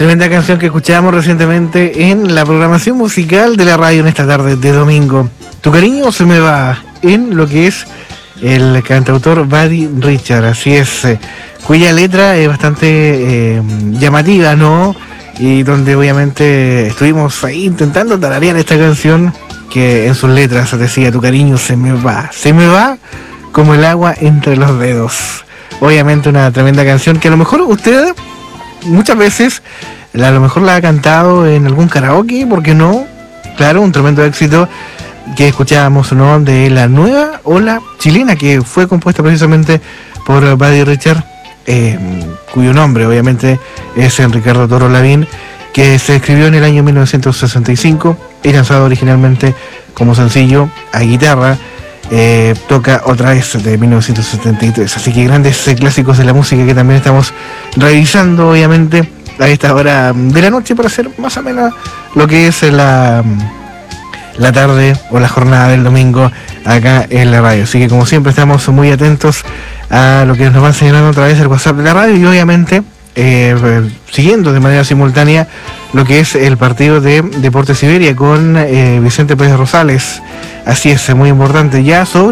Tremenda canción que escuchábamos recientemente en la programación musical de la radio en esta tarde de domingo. Tu cariño se me va, en lo que es el cantautor Buddy Richard, así es, cuya letra es bastante llamativa, ¿no? Y donde obviamente estuvimos ahí intentando tararear esta canción que en sus letras decía: tu cariño se me va como el agua entre los dedos. Obviamente una tremenda canción que a lo mejor usted muchas veces a lo mejor la ha cantado en algún karaoke, ¿por qué no? Claro, un tremendo éxito que escuchábamos, ¿no?, de la nueva ola chilena, que fue compuesta precisamente por Buddy Richard, cuyo nombre obviamente es Ricardo Toro Lavín, que se escribió en el año 1965 y lanzado originalmente como sencillo a guitarra. Toca otra vez de 1973, así que grandes clásicos de la música que también estamos revisando obviamente a esta hora de la noche para hacer más amena lo que es la tarde o la jornada del domingo acá en la radio. Así que como siempre estamos muy atentos a lo que nos van señalando a través del WhatsApp de la radio y obviamente siguiendo de manera simultánea lo que es el partido de Deportes Siberia con Vicente Pérez Rosales. Así es, muy importante ya sobre